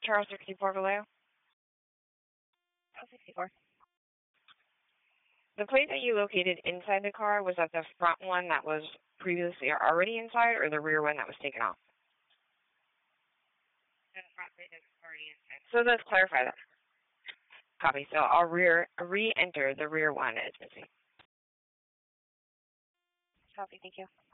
Charles 64 Vallejo. 64. The plate that you located inside the car, was that the front one that was previously already inside or the rear one that was taken off? The front plate is already inside. So let's clarify that. Copy. So I'll re-enter the rear one as missing. Copy, thank you.